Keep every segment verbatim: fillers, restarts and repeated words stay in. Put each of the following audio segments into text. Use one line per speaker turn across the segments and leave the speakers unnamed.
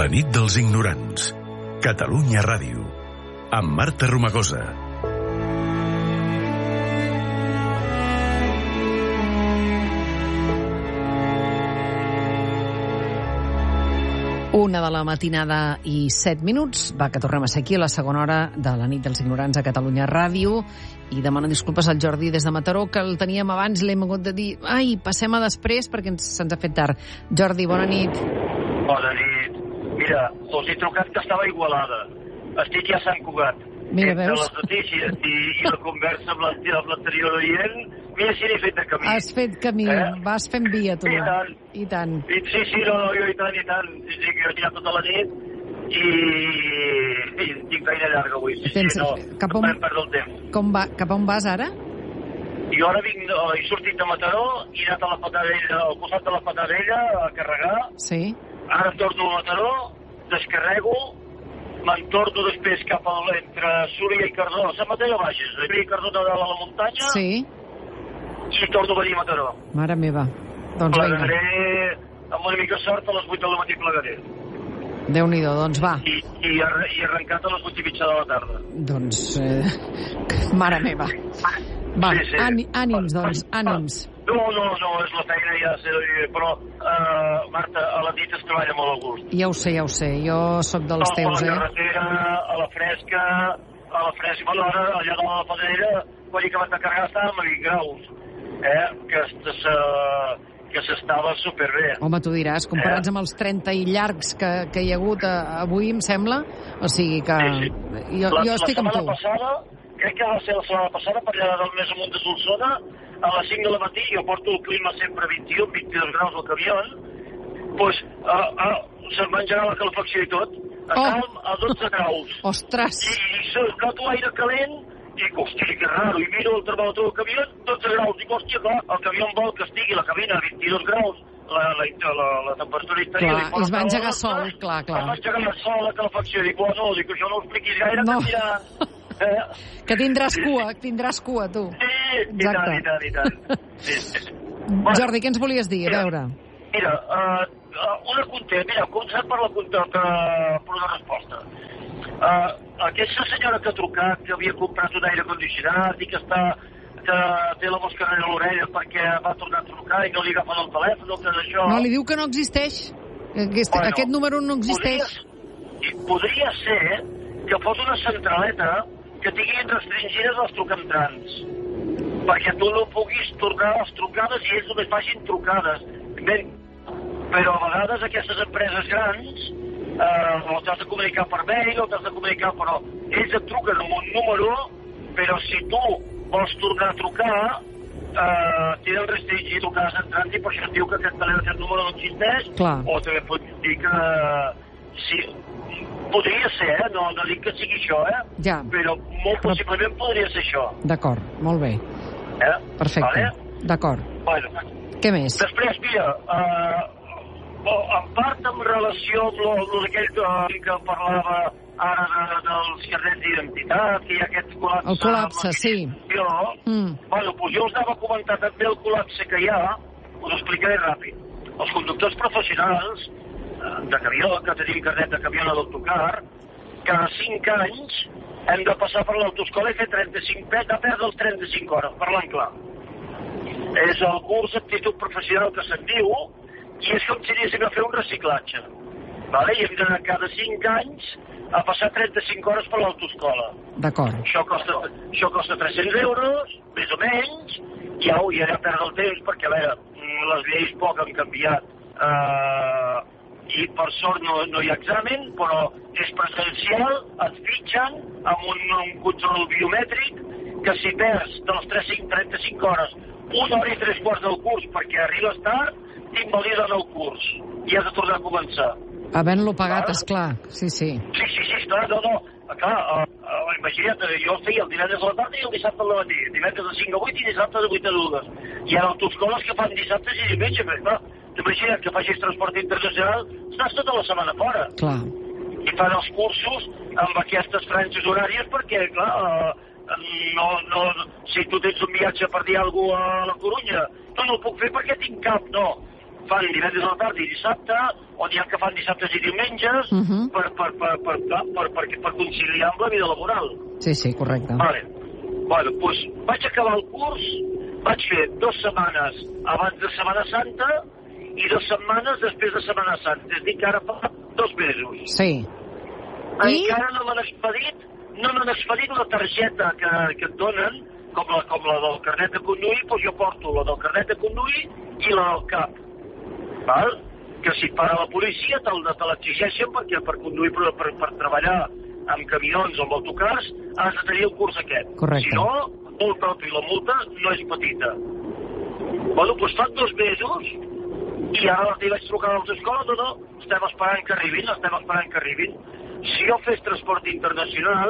La nit dels ignorants. Catalunya Ràdio. Amb Marta Romagosa.
Una de la matinada i set minuts. Va, que tornem a ser aquí a la segona hora de la nit dels ignorants a Catalunya Ràdio. I demano disculpes al Jordi des de Mataró, que el teníem abans, l'hem hagut de dir ai, passem a després perquè ens, se'ns ha fet tard. Jordi, bona nit.
Bona nit. Mira, us he trucat que estava Igualada. Estic ja a Sant Cugat.
Mira,
Entre
veus?
les notícies i, i la conversa amb l'anterior oient, mira si n'he fet de camí.
Has fet camí, eh? Vas fent via, tu.
I tant.
I tant.
I, sí, sí, no, no, jo i tant, i tant. Sí, sí, que jo ja tota la nit i, i tinc feina llarga avui. Sí,
Tens,
sí, no,
cap
no
on,
podem perdre el temps.
com va, cap on vas ara?
I ara vinc, no, he sortit de Mataró, he anat a la Patadella, al costat de la Patadella a carregar.
Sí.
Ara torno a Mataró, descarrego, me'n torno després cap a entre Súria i Cardó, a Sant Mateu Bages, de Súria i Cardó de dalt a la muntanya,
Sí.
i torno a venir a Mataró.
Mare meva. Doncs vinga.
Plegaré, amb una mica sort, a les vuit del matí plegaré.
Déu-n'hi-do, doncs va.
I, i, arre, i arrencat a les vuit i mitja de la tarda.
Doncs, eh, mare meva. Va,
Sí, sí.
àni- ànims, doncs, ànims.
No, no, no, és la feina, ja sé, però, uh, Marta, a la nit es treballa molt a gust.
Ja ho sé, ja ho sé. Jo sóc dels
A
teus,
la
eh?
carretera, a la fresca, a la fresca, bueno, ara, allà de la Padrera, quan he acabat de carregar estàvem a vint graus, eh, que, se, que s'estava superbé.
Home, tu diràs, comparats amb els trenta i llargs que, que hi ha hagut eh, avui, em sembla, o sigui que
Sí, sí.
jo,
la,
jo estic amb
la
tu.
setmana passada, crec que va ser la setmana passada, per allà del més amunt de Solsona, a les cinc de la matí, jo porto el clima sempre a vint i un, vint i dos graus al camió, doncs uh, uh, se'm va engegar la calefacció i tot, a
Oh.
calm a dotze graus.
Ostres!
I, i so, noto aire calent, i dic, hòstia, que raro, i miro el termòmetre del camió, dotze graus, dic, hòstia, clar, el camió vol que estigui la cabina a vint i dos graus, la, la, la, la temperatura interior...
Clar,
dic,
i es va
bueno,
engegar
no,
sol,
no,
clar, clar.
Es va engegar sol la calefacció, dic, bueno, dic, això no ho expliquis gaire,
No.
que mira... Eh?
Que tindràs cua, que tindràs cua, tu.
Sí, i
Exacte.
tant, i tant, i tant. Sí, sí.
Jordi, què ens volies dir? A
Mira.
veure.
Mira, uh, uh, una content, mira, començant per la content, per, per una resposta. Uh, aquesta senyora que ha trucat, que havia comprat un aire condicionat i que està que té la mosca a l'orella perquè va tornar a trucar i no li agafen el telèfon, que d'això...
No, li diu que no existeix. Aquest,
Bueno,
aquest número no existeix.
Podria, podria ser que fos una centraleta que tinguin restringides les trucantrants, perquè tu no puguis tornar les trucades i ells només facin trucades. Ben, però a vegades aquestes empreses grans eh, o t'has de comunicar per mail o t'has de comunicar, però ells et truquen amb un número, però si tu vols tornar a trucar eh, tenen restringit trucades entrants i per això et diu que aquest telèfon, aquest número no existeix.
Clar.
O també pot dir que sí, podria ser, eh? no, no dic que sigui això, eh?
Ja.
Però molt possiblement podria ser això.
D'acord, molt bé.
Eh?
Perfecte.
Vale?
D'acord.
Bueno,
Què més?
després, mira, eh, en part en relació amb lo, lo d'aquell que, que parlava ara de, dels carnets d'identitat, que hi ha aquest col·lapse...
El col·lapse, sí.
Mm. Bueno, doncs jo us anava a comentar també el col·lapse que hi ha, us ho explicaré ràpid. Els conductors professionals de camió, que tenim carnet de camió a l'autocar, cada cinc anys hem de passar per l'autoescola i fer trenta-cinc, de perdre els trenta-cinc hores, parlant clar. És el curs d'actitud professional que se'n diu, i és com si anéssim a fer un reciclatge. Vale? I hem d'anar cada cinc anys a passar trenta-cinc hores per l'autoescola.
D'acord.
Això costa, això costa tres-cents euros, més o menys, i ja, ja he perdre el temps, perquè a veure, les lleis poc han canviat. Uh, i per sort no, no hi ha examen, però és presencial, et fitxen amb un, un control biomètric que si perds de les trenta-cinc hores una hora i tres quarts del curs perquè arribes tard, t'invaliden el curs i has de tornar a començar.
Havent-lo pagat, esclar. Sí, sí.
Sí, sí, sí, clar, no, no. Clar, uh, uh, imagina't, jo feia el divendres a la tarda i el dissabte al matí, divendres de cinc a vuit i dissabte de vuit a dues. Hi ha autoescoles que fan dissabtes i diumenges, però clar, t'imagina't que facis transport internacional, estàs tota la setmana fora.
Clar.
I fan els cursos amb aquestes franges horàries perquè, clar, uh, no, no, si tu tens un viatge per dir alguna cosa a la Corunya, no, no ho puc fer perquè tinc cap, no. fan divendres a la tarda i dissabte, o n'hi ha que fan dissabtes i diumenges, uh -huh. per, per, per, per, per, per, per, per conciliar amb la vida laboral.
Sí, sí, correcte.
Vale. Bueno, doncs vaig acabar el curs, vaig fer dues setmanes abans de Setmana Santa i dues setmanes després de Setmana Santa. És a dir, que ara fa dos mesos.
Sí.
I? Encara no m'han expedit, no m'han expedit la targeta que, que et donen, com la, com la del carnet de conduir, doncs jo porto la del carnet de conduir i la del C A P. Val? Que si et para la policia te l'exigeixen perquè per conduir, per, per, per treballar amb camions o amb autocars has de tenir el curs aquest.
Correcte.
Si no, multa, i la multa no és petita. Bueno, doncs fan dos mesos i ara li vaig trucar a l'escola, no, no, estem esperant que arribin, estem esperant que arribin. Si jo fes transport internacional,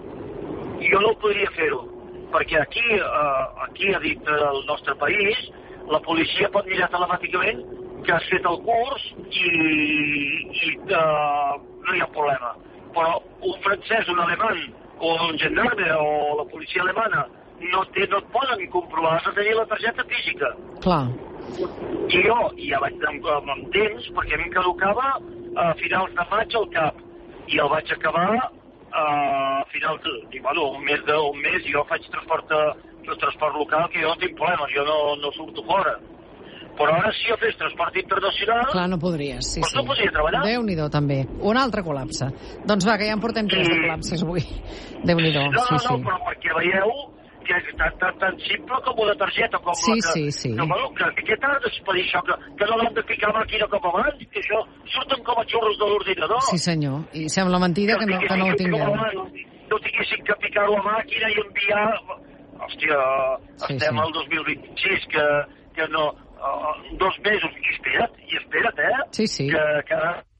jo no podria fer-ho, perquè aquí, eh, aquí a dintre del nostre país, la policia pot mirar telemàticament que has fet el curs i, i uh, no hi ha problema. Però un francès, un alemany, o un gendarme, o la policia alemana, no, té, no et poden comprovar, has de tenir la targeta física.
Clar.
I jo ja vaig amb, amb temps, perquè a mi em caducava a finals de maig al C A P, i el vaig acabar a finals de, i, bueno, un mes, de, un mes, i jo faig transport, transport local, que jo no tinc problemes, jo no, no surto fora. Però ara si jo fes transport internacional...
Clar, no podries, sí,
doncs
sí.
no podria treballar.
Déu-n'hi-do, també. Un altre col·lapse. Doncs va, que ja en portem tres de col·lapses avui. Déu-n'hi-do,
no,
sí,
no,
sí.
No, però perquè veieu que és tan, tan, tan simple com una targeta, com
sí,
la que...
Sí, sí,
que, bueno, que, que t'ha d'expedir això, que, que no l'han de picar a màquina com abans, que això surten com a xurros de l'ordinador.
Sí, senyor. I sembla mentida que, que, no, que no ho tingueu.
No tinguessin que picar-ho a màquina i enviar... Hòstia, sí, estem sí. al dos mil vint-i-sis, que, que no... Uh, dos mesos, i espera't, i espera't, eh?
Sí, sí.
Que, que...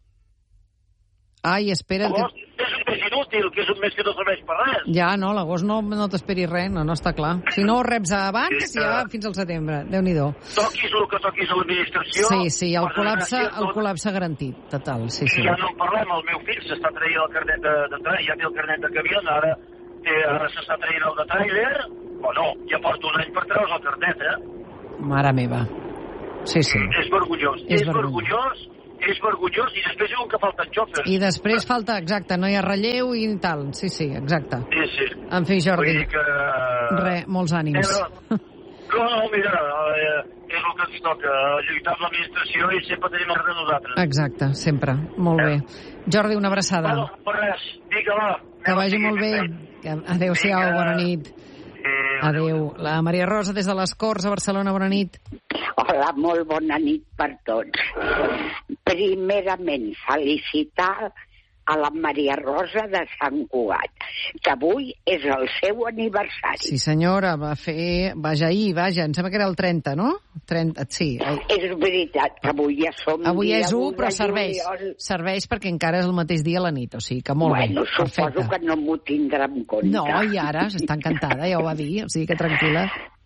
Ai, espera't.
Que... És un mes inútil, que és un mes que no serveix per res.
Ja, no, l'agost no, no t'esperis res, no, no està clar. Si no ho reps abans, sí, que... ja fins al setembre. Déu-n'hi-do.
Toquis el que toquis a l'administració...
Sí, sí, el col·lapse, el col·lapse garantit, total, sí, sí.
I ja no en parlem, el meu fill s'està traient el carnet de, de trailer, ja té el carnet de camió, ara, té, ara s'està traient el de trailer, bueno, ja porto un any per treure's el carnet, eh?
Mare meva. Sí, sí.
És vergonyós, és, és vergonyós, és vergonyós, i després diuen que falten xòfers.
I després falta, exacte, no hi ha relleu i tal, sí, sí, exacte.
Sí, sí.
En fi, Jordi,
Vull dir que...
Re, molts ànims.
Eh, no, no, mira, eh, és el que ens toca, lluitar amb l'administració i sempre tenim el de nosaltres.
Exacte, sempre, molt eh. bé. Jordi, una abraçada.
Bueno, per res, vinga, va.
Que vagi molt bé. Adéu-siau, bona nit. Adéu. La Maria Rosa des de les Corts a Barcelona, bona nit.
Hola, molt bona nit per tots. Primerament, felicitar a la Maria Rosa de Sant Cugat, que avui és el seu aniversari.
Sí, senyora, va fer... Vaja, ahir, vaja, em sembla que era el trenta, no? trenta, sí.
És veritat, que avui ja som...
Avui és u, però serveix. Serveix perquè encara és el mateix dia a la nit, o sigui que molt
bueno,
bé,
perfecte. Bueno, suposo que no m'ho tindrà en compte.
No, i ara s'està encantada, ja ho va dir, o sigui que tranquil·la.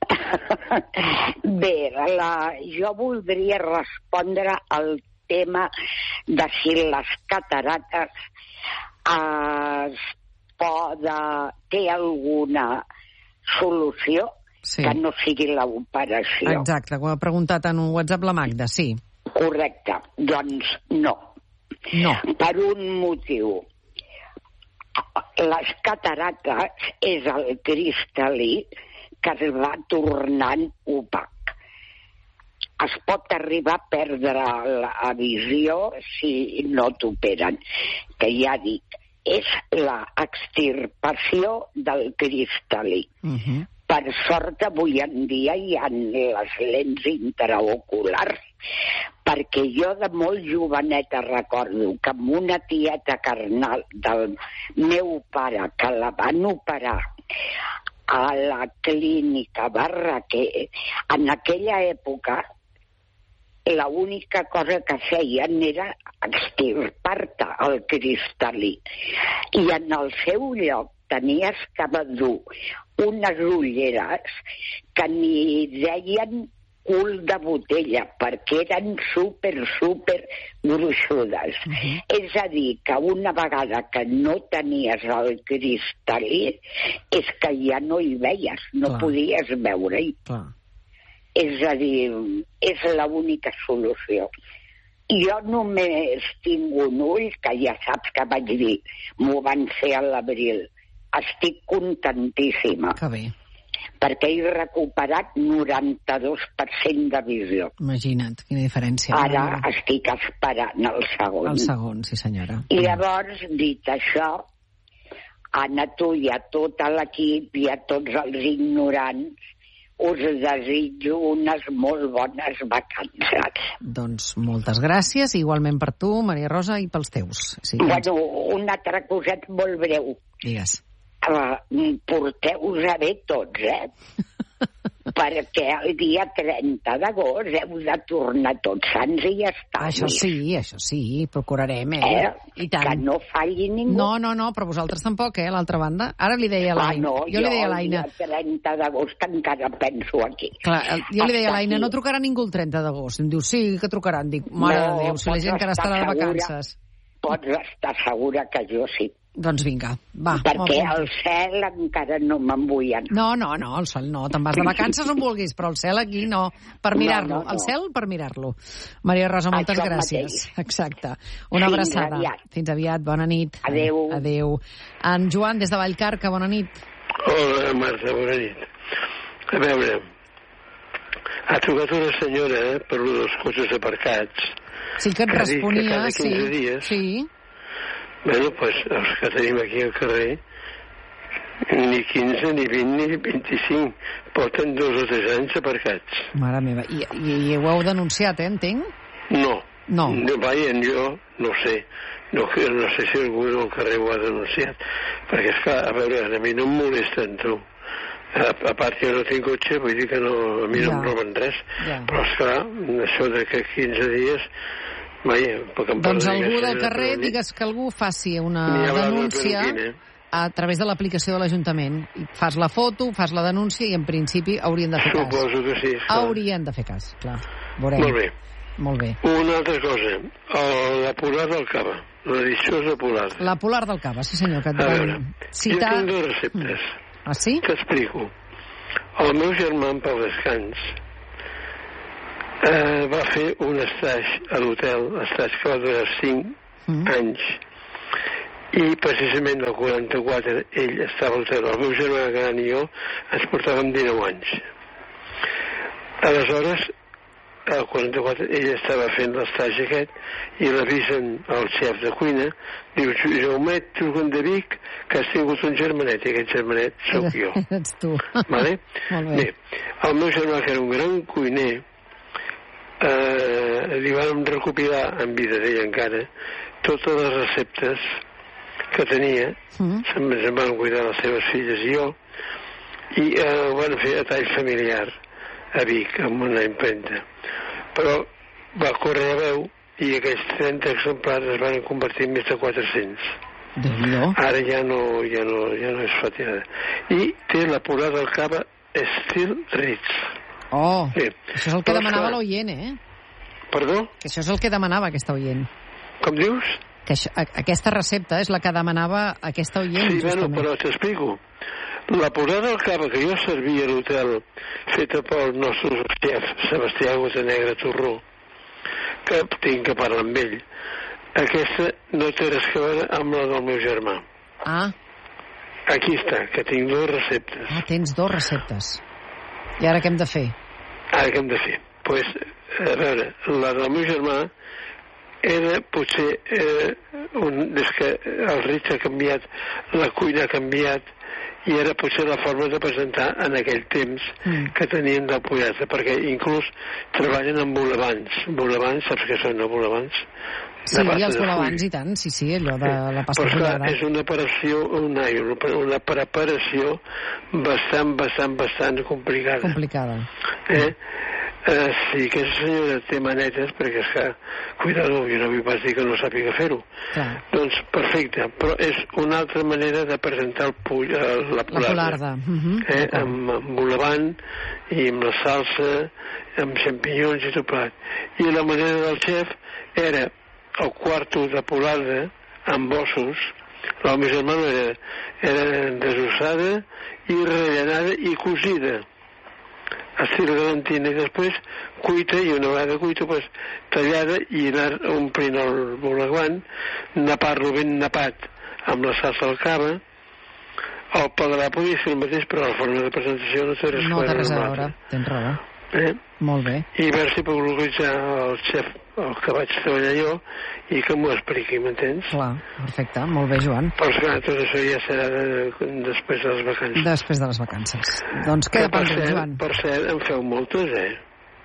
Bé, la, jo voldria respondre al tema de si les catarates es poda, té alguna solució sí. que no sigui l'operació.
Exacte, ho ha preguntat en un WhatsApp la Magda, sí.
Correcte, doncs no.
No.
Per un motiu. Les catarates és el cristal·lí que es va tornant opac. Es pot arribar a perdre la visió si no t'operen. Que ja dic, és l'extirpació del cristal·lí. Uh-huh. Per sort, avui en dia hi ha les lents intraoculars, perquè jo de molt joveneta recordo que amb una tieta carnal del meu pare, que la van operar a la clínica Barraquer, en aquella època l'única cosa que feien era extirpar-te el cristal·lí. I en el seu lloc tenies que dur unes ulleres que ni deien cul de botella, perquè eren super, super gruixudes. Uh-huh. És a dir, que una vegada que no tenies el cristal·lí, és que ja no hi veies, no Clar. Podies veure-hi.
Clar.
És a dir, és l'única solució. Jo només tinc un ull, que ja saps que vaig dir, m'ho van fer a l'abril. Estic contentíssima.
Que bé.
Perquè he recuperat noranta-dos per cent de visió.
Imagina't, quina diferència.
Ara no? Estic esperant el segon.
El segon, sí senyora.
I llavors, dit això, Anna, tu i a tot l'equip i a tots els ignorants, us desitjo unes molt bones vacances.
Doncs moltes gràcies, igualment per tu, Maria Rosa, i pels teus. Sí,
bueno, una altra coset molt breu.
Digues.
Uh, porteu-vos bé tots, eh? Perquè el dia trenta d'agost heu de tornar tots sants i ja està.
Això sí, això sí, procurarem, eh?
eh? I tant. Que no falli ningú.
No, no, no, però vosaltres tampoc, eh, a l'altra banda. Ara li deia a l'Aina.
Ah, no,
jo, jo li deia a l'Aina.
el dia trenta d'agost encara penso aquí.
Clar, jo li deia a l'Aina, no trucarà ningú el trenta d'agost. Em diu, sí, que trucaran. Dic, mare
no,
de Déu, si la gent encara estarà de vacances.
Pots estar segura que jo sí.
Doncs vinga, va.
Perquè el cel encara no me'n vull anar.
No, no, no, el cel no. Te'n vas de vacances on vulguis, però el cel aquí no. Per mirar-lo. No, no, no. El cel per mirar-lo. Maria Rosa, moltes Això gràcies. Mateix. Exacte. Una Fins abraçada. Aviat. Fins aviat. Bona nit.
Adéu.
Adéu. En Joan, des de Vallcarca, bona nit.
Hola, Marta, bona nit. A veure, ha trucat una senyora eh, per un dels cotxes aparcats.
Sí, que et responia,
que cada quinze
sí.
dies,
sí.
Bueno, pues els que tenim aquí al carrer, ni quinze, ni vint, ni vint-i-cinc, porten dos o tres anys aparcats.
Mare meva, i, i, i ho heu denunciat, eh, entenc?
No.
No.
no vaja, jo no sé. No, no sé si algú al carrer ho ha denunciat. Perquè, esclar, a veure, a mi no em molesten, tu. A, a part, jo no tinc cotxe, vull dir que no, a mi ja. no em roben res. Ja. Però, esclar, això de que quinze dies... Vaja,
doncs algú del carrer, digues que algú faci una denúncia a través de l'aplicació de l'Ajuntament. Fas la foto, fas la denúncia i en principi haurien de fer cas.
Suposo que sí. Clar.
Haurien de fer cas, clar. Veurem.
Molt bé.
Molt bé.
Una altra cosa, el, la Polar del Cava, la dichosa Polar.
La Polar del Cava, sí senyor. Que et
a veure,
citar...
jo tinc dues receptes.
Ah, sí?
T'explico. El meu germà, en Pau Descans, Uh, va fer un estatge a l'hotel, estatge que va durar cinc mm. anys, i precisament el quaranta-quatre ell estava a l'hotel. El meu germà gran i jo ens portàvem dinou anys. Aleshores, el quaranta-quatre ell estava fent l'estatge aquest i l'avisen al xef de cuina, diu, Jaumet, truquen de Vic que has tingut un germanet, i aquest germanet sóc jo.
Ets tu.
Vale?
Molt bé.
Bé, el meu germà, que era un gran cuiner, Eh, li vam recopilar en vida d'ell encara totes les receptes que tenia, mm. se'n se van cuidar les seves filles i jo, i eh, ho van fer a tall familiar a Vic, amb una impremta. Però va córrer la veu i aquells trenta exemplars es van convertir en més de quatre-cents. Ara ja no, ja no, ja no és fatigada. I té la Polar del Cava estil Ritz.
Oh, sí. Això és el que demanava l'oient, eh?
Perdó?
Que això és el que demanava aquesta oient.
Com dius?
Que això, aquesta recepta és la que demanava aquesta oient.
Sí, bueno, però t'explico. La Polar del Cava que jo servia a l'hotel, feta pel nostre xef Sebastià Gotanegra Torró, que tinc que parlar amb ell, aquesta no té res que veure amb la del meu germà.
Ah.
Aquí està, que tinc dues receptes.
Ah, tens dues receptes. I ara què hem de fer?
Ara què hem de fer? Doncs, pues, a veure, la del meu germà era potser eh, un, des que el Ritz ha canviat, la cuina ha canviat, i era potser la forma de presentar en aquell temps mm. que tenien del Pollata, perquè inclús treballen amb bolabans. Bolabans, saps què són, no, bolabans?
Sí, i els bolabans i tant, sí, sí, allò de la pasta
pollada. És una operació, una, una preparació bastant, bastant, bastant complicada.
Complicada.
Eh? Uh, si aquesta senyora té manetes, perquè és que, cuidado, jo no vull pas dir que no sàpiga fer-ho. Doncs perfecte, però és una altra manera de presentar el pull, uh, la polarda.
La polarda. Uh -huh.
eh? Amb, amb bolabant i amb la salsa, amb xampinyons i tot plat. I la manera del xef era el quarto de polarda amb ossos. La meva germana era, era desossada i rellenada i cosida. estil galantina, i després cuita, i una vegada cuita, pues, tallada i anar omplint el bolaguant, napar-lo ben napat amb la salsa al cava. El paladar podria ser el mateix, però la forma de presentació no té res,
no té res a veure, tens raó.
Eh?
Molt bé.
I a veure si puc localitzar el xef, el que vaig treballar jo, i que m'ho expliqui, m'entens?
Clar, perfecte, molt bé, Joan.
Però esclar, tot això ja serà de, després de les vacances.
Després de les vacances. Doncs queda pendent, Joan.
Per cert, en feu moltes, eh?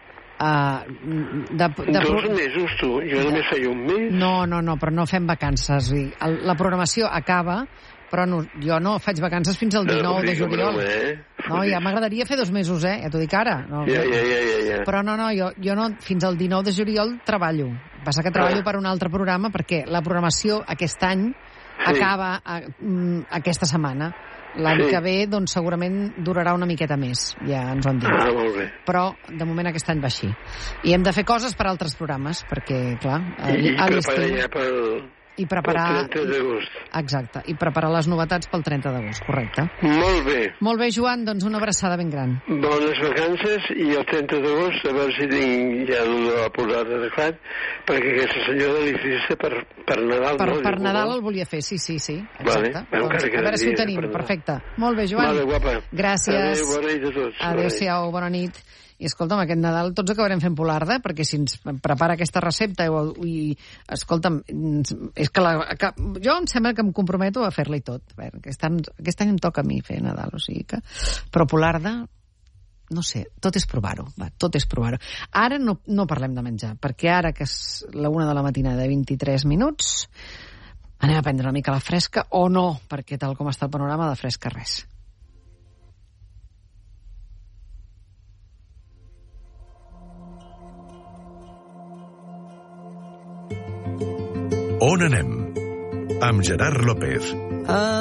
Uh, de, de
Dos pro... mesos, tu. Jo només feia un mes.
No, no, no, però no fem vacances. El, la programació acaba, però no, jo no faig vacances fins al dinou de juliol.
Eh?
No, ja m'agradaria fer dos mesos, eh? Ja t'ho dic ara. No,
ja, ja, ja, ja, ja.
Però no, no, jo, jo no, fins al dinou de juliol treballo. Passa que treballo ah. per un altre programa, perquè la programació aquest any sí. acaba a, a, aquesta setmana. L'any sí. que ve, doncs, segurament durarà una miqueta més, ja ens ho han dit.
Ah, molt bé.
Però, de moment, aquest any va així. I hem de fer coses per altres programes, perquè, clar...
I, i preparar ja pel...
I preparar...
El trenta d'agost.
Exacte, i preparar les novetats pel trenta d'agost, correcte.
Molt bé.
Molt bé, Joan, doncs una abraçada ben gran.
Bones vacances, i el trenta d'agost, a veure si tinc ja el de la posada de clar, perquè aquesta senyora li fixa per, per Nadal.
Per,
no?
per Nadal el volia fer, sí, sí, sí.
Vale.
Exacte. Bueno, doncs, a veure si ho tenim, perfecte. Molt bé, Joan.
Vale, guapa.
Gràcies.
Adéu, bona nit a tots.
Adéu-siau, bona nit. I escolta'm, aquest Nadal tots acabarem fent polarda, perquè si ens prepara aquesta recepta i, i escolta'm, és que, la, que jo em sembla que em comprometo a fer-la i tot. A veure, aquest, any, aquest any em toca a mi fer Nadal, o sigui que... Però polarda, no sé, tot és provar-ho, va, tot és provar-ho. Ara no, no parlem de menjar, perquè ara que és la una de la matina de vint-i-tres minuts, anem a prendre una mica la fresca, o no, perquè tal com està el panorama, de fresca res.
On anem? Amb Gerard López.